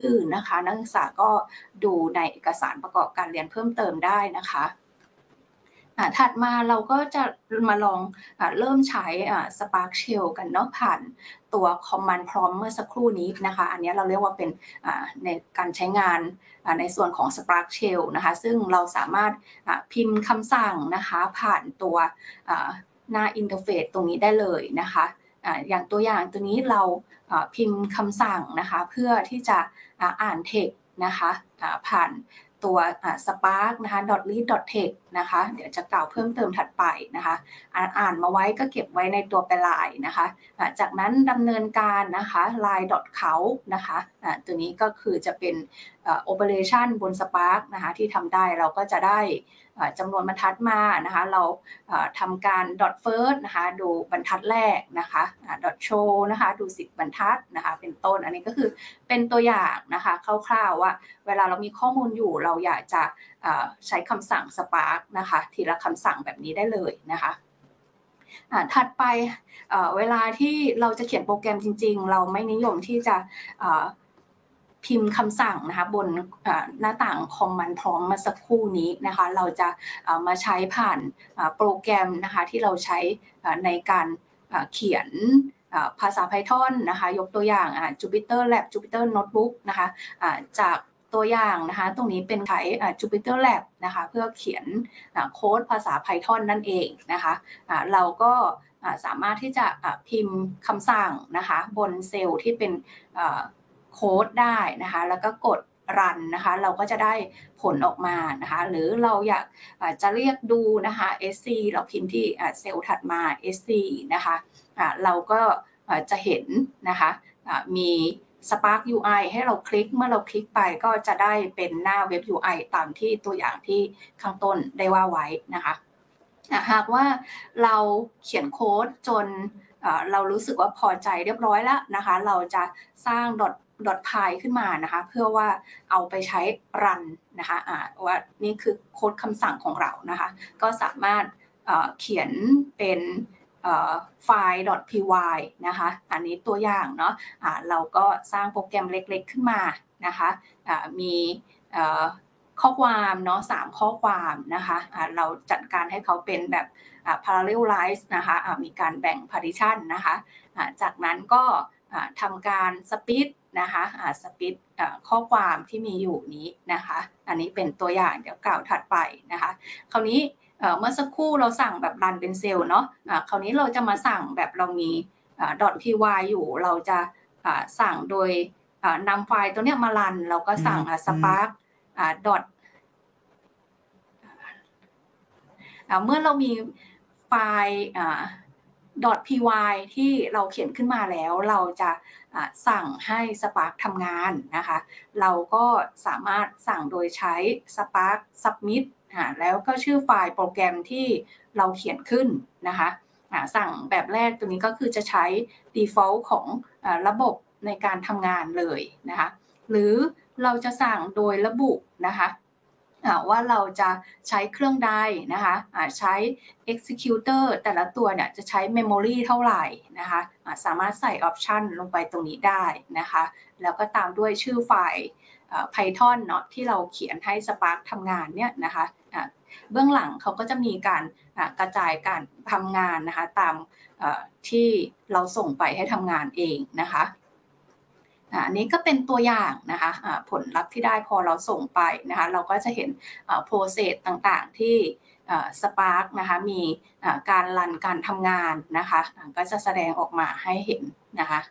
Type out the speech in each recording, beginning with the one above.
อื่นๆนะคะนักศึกษาก็ดูในเอกสารประกอบการเรียนเพิ่มเติมได้นะคะถัดมาเราก็จะมาลองเริ่มใช้Spark Shell กันเนาะผ่านตัว Command Prompt เมื่อสักครู่นี้นะคะอันนี้เราเรียกว่าเป็นในการใช้งานในส่วนของ Spark Shell นะคะซึ่งเราสามารถพิมพ์คำสั่งนะคะผ่านตัวหน้าอินเทอร์เฟซตรงนี้ได้เลยนะคะอย่างตัวอย่างตัวนี้เราพิมพ์คำสั่งนะคะเพื่อที่จะอ่าน text นะคะผ่านตัวspark นะคะ .read.text นะคะเดี๋ยวจะกล่าวเพิ่มเติมถัดไปนะคะอ่านมาไว้ก็เก็บไว้ในตัวแปร line นะคะจากนั้นดำเนินการนะคะ line.count นะคะตัวนี้ก็คือจะเป็นoperation บน spark นะคะที่ทำได้เราก็จะได้จำนวนบรรทัดมานะคะเราทำการ .first นะคะดูบรรทัดแรกนะคะ .show นะคะดู10บรรทัดนะคะเป็นต้นอันนี้ก็คือเป็นตัวอย่างนะคะคร่าวๆว่าเวลาเรามีข้อมูลอยู่เราอยากจะใช้คำสั่ง Spark นะคะทีละคำสั่งแบบนี้ได้เลยนะคะถัดไปเวลาที่เราจะเขียนโปรแกรมจริงๆเราไม่นิยมที่จะพิมพ์คำสั่งนะคะบนหน้าต่าง Command Prompt มาสักครู่นี้นะคะเราจะมาใช้ผ่านโปรแกรมนะคะที่เราใช้ในการเขียนภาษา Python นะคะยกตัวอย่างJupyter Lab Jupyter Notebook นะคะจากตัวอย่างนะคะตรงนี้เป็นใช้Jupyter Lab นะคะเพื่อเขียนโค้ดภาษา Python นั่นเองนะคะเราก็สามารถที่จะพิมพ์คำสั่งนะคะบนเซลล์ที่เป็นโค้ดได้นะคะแล้วก็กด run นะคะเราก็จะได้ผลออกมานะคะหรือเราอยากจะเรียกดูนะคะ sc เราพิมพ์ที่เซลล์ถัดมา sc นะคะเราก็จะเห็นนะคะมี Spark UI ให้เราคลิกเมื่อเราคลิกไปก็จะได้เป็นหน้าเว็บ UI ตามที่ตัวอย่างที่ข้างต้นได้ว่าไว้นะคะหากว่าเราเขียนโค้ดจนเรารู้สึกว่าพอใจเรียบร้อยแล้วนะคะเราจะสร้าง .py ขึ้นมานะคะเพื่อว่าเอาไปใช้รันนะคะว่านี่คือโค้ดคำสั่งของเรานะคะก็สามารถเขียนเป็นไฟล์ .py นะคะอันนี้ตัวอย่างเนาะเราก็สร้างโปรแกรมเล็กๆขึ้นมานะคะมีข้อความเนาะ3ข้อความนะคะเราจัดการให้เขาเป็นแบบparallelize นะคะมีการแบ่ง partition นะคะจากนั้นก็ทำการสปิดนะคะสปิดข้อความที่มีอยู่นี้นะคะอันนี้เป็นตัวอย่างเดี๋ยวกล่าวถัดไปนะคะคราวนี้เมื่อสักครู่เราสั่งแบบรันเป็นเซลล์เนาะคราวนี้เราจะมาสั่งแบบเรามี.py อยู่เราจะสั่งโดยนำไฟล์ตัวนี้มารันเราก็สั่งsparkเมื่อเรามีไฟล์ .py ที่เราเขียนขึ้นมาแล้วเราจะสั่งให้ Spark ทำงานนะคะเราก็สามารถสั่งโดยใช้ Spark submit แล้วก็ชื่อไฟล์โปรแกรมที่เราเขียนขึ้นนะคะสั่งแบบแรกตัวนี้ก็คือจะใช้ default ของระบบในการทำงานเลยนะคะหรือเราจะสั่งโดยระบุนะคะว่าเราจะใช้เครื่องใดนะคะใช้ executor แต่ละตัวเนี่ยจะใช้ memory เท่าไหร่นะคะสามารถใส่ option ลงไปตรงนี้ได้นะคะแล้วก็ตามด้วยชื่อไฟล์ Python เนาะที่เราเขียนให้ Spark ทำงานเนี่ยนะคะเบื้องหลังเขาก็จะมีการกระจายการทำงานนะคะตามที่เราส่งไปให้ทำงานเองนะคะอันนี้ก็เป็นตัวอย่างนะคะผลลัพธ์ที่ได้พอเราส่งไปนะคะเราก็จะเห็นprocess ต่างๆที่Spark นะคะมีการรันการทำงานนะคะก็จะแสดงออกมาให้เห็นนะคะ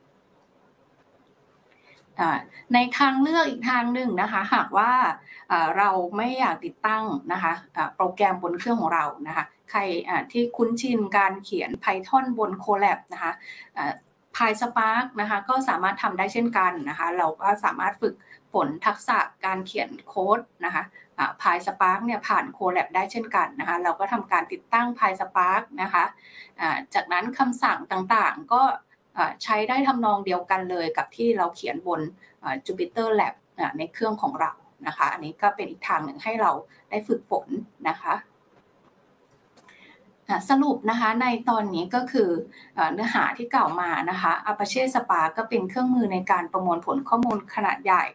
ในทางเลือกอีกทางหนึ่งนะคะหากว่าเราไม่อยากติดตั้งนะคะโปรแกรมบนเครื่องของเรานะคะใครที่คุ้นชินการเขียน Python บน Colab นะคะPySpark นะคะก็สามารถทำได้เช่นกันนะคะเราก็สามารถฝึกฝนทักษะการเขียนโค้ดนะคะPySpark เนี่ยผ่าน Colab ได้เช่นกันนะคะเราก็ทำการติดตั้ง PySpark นะคะจากนั้นคำสั่งต่างๆก็ใช้ได้ทำนองเดียวกันเลยกับที่เราเขียนบนJupyter Lab ในเครื่องของเรานะคะอันนี้ก็เป็นอีกทางหนึ่งให้เราได้ฝึกฝนนะคะสรุปนะคะในตอนนี้ก็คือเนื้อหาที่กล่าวมานะคะ Apache Spark ก็เป็นเครื่องมือในการประมวลผลข้อมูลขนาดใหญ่